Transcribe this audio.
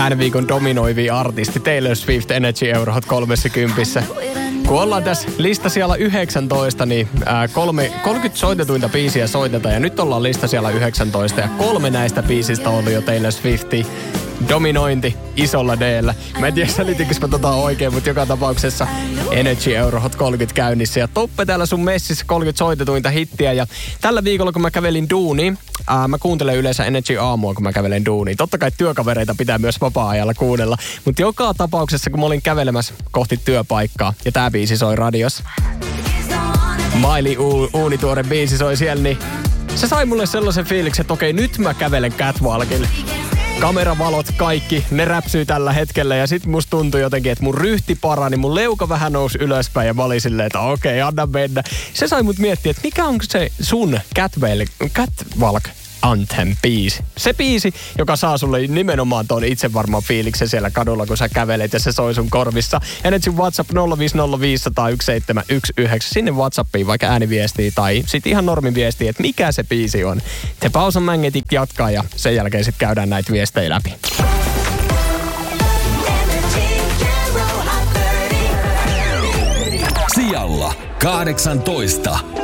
tämän viikon dominoivia artisti Taylor Swift Energy Euro Hot 30. Kun ollaan tässä lista siellä 19, niin 30 soitetuinta biisiä soitetaan. Ja nyt ollaan lista siellä 19 ja 3 näistä biisistä on jo Taylor Swifti. Dominointi isolla D:llä. Mä en tiedä, selitinkö mä tota oikein, mutta joka tapauksessa Energy Euro Hot 30 käynnissä. Ja Toppe täällä sun messissä 30 soitetuinta hittiä. Ja tällä viikolla, kun mä kävelin duuniin, mä kuuntelen yleensä Energy Aamua, kun mä kävelen duuniin. Totta kai työkavereita pitää myös vapaa-ajalla kuunnella. Mutta joka tapauksessa, kun mä olin kävelemässä kohti työpaikkaa, ja tää biisi soi radiossa. Miley uunituore biisi soi siellä, niin se sai mulle sellaisen fiiliksen, että okei, nyt mä kävelen catwalkille. Kameravalot kaikki, ne räpsyy tällä hetkellä ja sit musta tuntui jotenkin, että mun ryhti parani, mun leuka vähän nousi ylöspäin ja mä olin silleen, että okei, anna mennä. Se sai mut miettiä, että mikä on se sun catwalk anthem-biisi. Se biisi, joka saa sulle nimenomaan ton itsevarman fiiliksen siellä kadulla, kun sä kävelet ja se soi sun korvissa. Ja nyt sun WhatsApp 050501719. Sinne WhatsAppiin vaikka ääniviestiä tai sit ihan normiviestiä, että mikä se biisi on. The Pausan Magnetic jatkaa ja sen jälkeen sit käydään näitä viestejä läpi. Sijalla 18.